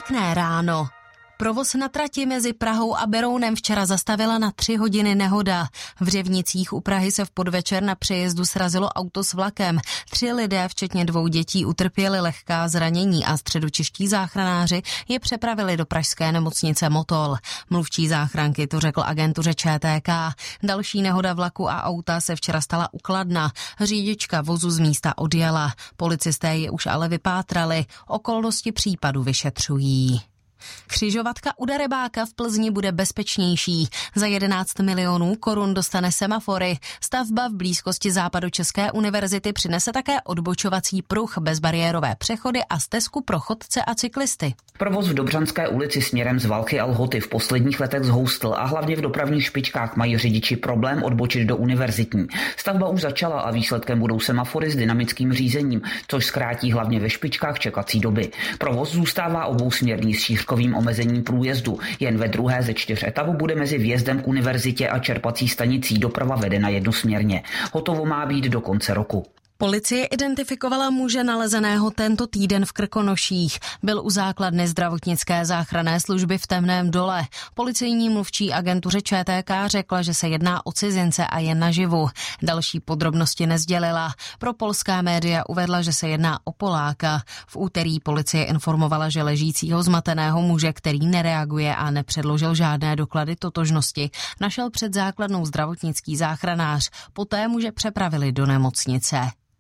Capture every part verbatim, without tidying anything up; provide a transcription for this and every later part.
Pěkné ráno. Provoz na trati mezi Prahou a Berounem včera zastavila na tři hodiny nehoda. V Řevnicích u Prahy se v podvečer na přejezdu srazilo auto s vlakem. Tři lidé, včetně dvou dětí, utrpěli lehká zranění a středočeští záchranáři je přepravili do pražské nemocnice Motol. Mluvčí záchranky to řekl agentuře Č T K. Další nehoda vlaku a auta se včera stala u Kladna. Řidička vozu z místa odjela. Policisté je už ale vypátrali. Okolnosti případu vyšetřují. Křižovatka u Darebáka v Plzni bude bezpečnější. Za jedenáct milionů korun dostane semafory. Stavba v blízkosti Západočeské univerzity přinese také odbočovací pruh, bezbariérové přechody a stezku pro chodce a cyklisty. Provoz v Dobřanské ulici směrem z Valchy a Lhoty v posledních letech zhoustl a hlavně v dopravních špičkách mají řidiči problém odbočit do univerzitní. Stavba už začala a výsledkem budou semafory s dynamickým řízením, což zkrátí hlavně ve špičkách čekací doby. Provoz zůstává obousměrný s šířkovým omezením průjezdu. Jen ve druhé ze čtyř etapu bude mezi vjezdem k univerzitě a čerpací stanicí doprava vedena jednosměrně. Hotovo má být do konce roku. Policie identifikovala muže nalezeného tento týden v Krkonoších. Byl u základny zdravotnické záchranné služby v Temném Dole. Policejní mluvčí agentuře Č T K řekla, že se jedná o cizince a je naživu. Další podrobnosti nezdělila. Pro polská média uvedla, že se jedná o Poláka. V úterý policie informovala, že ležícího zmateného muže, který nereaguje a nepředložil žádné doklady totožnosti, našel před základnou zdravotnický záchranář. Poté muže přepravili do nemocnice.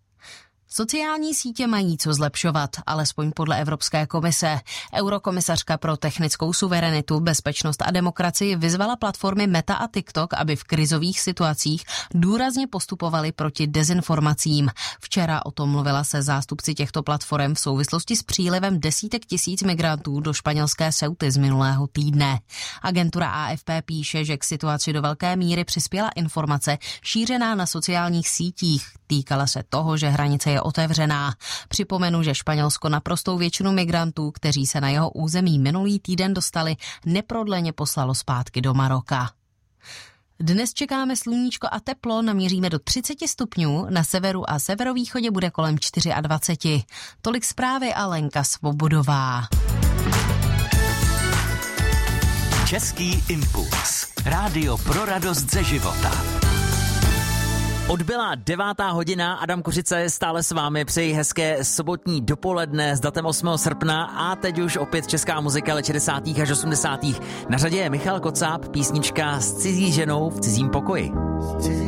Sociální sítě mají co zlepšovat, alespoň podle Evropské komise. Eurokomisařka pro technickou suverenitu, bezpečnost a demokracii vyzvala platformy Meta a TikTok, aby v krizových situacích důrazně postupovaly proti dezinformacím. Včera o tom mluvila se zástupci těchto platform v souvislosti s přílivem desítek tisíc migrantů do španělské Ceuty z minulého týdne. Agentura A F P píše, že k situaci do velké míry přispěla informace šířená na sociálních sítích. Týkala se toho, že hranice je otevřená. Připomenu, že Španělsko naprostou většinu migrantů, kteří se na jeho území minulý týden dostali, neprodleně poslalo zpátky do Maroka. Dnes čekáme sluníčko a teplo, naměříme do třicet stupňů, na severu a severovýchodě bude kolem dvacet čtyři. Tolik zprávy a Lenka Svobodová. Český impuls. Rádio pro radost ze života. Odbyla devátá hodina, Adam Kořica je stále s vámi, přeji hezké sobotní dopoledne s datem osmého srpna a teď už opět česká muzika let šedesátých až osmdesátých. Na řadě je Michal Kocáb, písnička S cizí ženou v cizím pokoji.